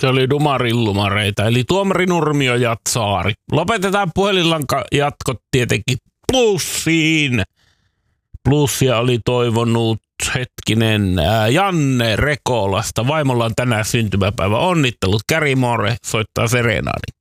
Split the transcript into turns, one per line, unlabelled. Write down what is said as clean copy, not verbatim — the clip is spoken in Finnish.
Se oli Dumarillumareita, eli Tuomari Nurmio ja Tsaari. Lopetetaan puhelinlanka jatkot tietenkin plussiin. Plussia oli toivonut Janne Rekolasta. Vaimolla on tänään syntymäpäivä. Onnittelut. Carrie Moore soittaa Serenadin.